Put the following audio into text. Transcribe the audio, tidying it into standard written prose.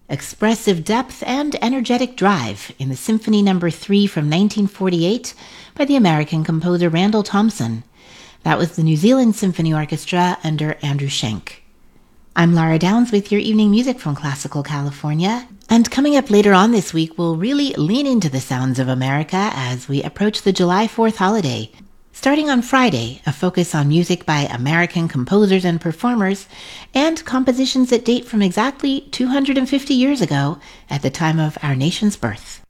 expressive depth and energetic drive in the Symphony No. 3 from 1948 by the American composer Randall Thompson. That was the New Zealand Symphony Orchestra under Andrew Schenk. I'm Lara Downs with your evening music from Classical California. And coming up later on this week, we'll really lean into the sounds of America as we approach the July 4th holiday. Starting on Friday, a focus on music by American composers and performers, and compositions that date from exactly 250 years ago at the time of our nation's birth.